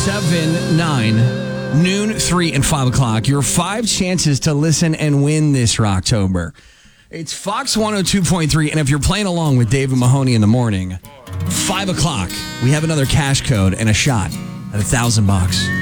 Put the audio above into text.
7, 9, noon, 3, and 5 o'clock. Your 5 chances to listen and win this Rocktober. It's Fox 102.3, and if you're playing along with David Mahoney in the morning, 5 o'clock, we have another cash code and a shot at $1,000.